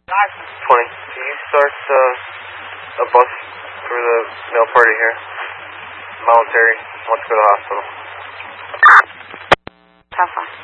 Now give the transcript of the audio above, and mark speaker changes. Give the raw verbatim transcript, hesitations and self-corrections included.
Speaker 1: twenty. Can you start uh, a bus for the male party here? Military wants to go to the hospital.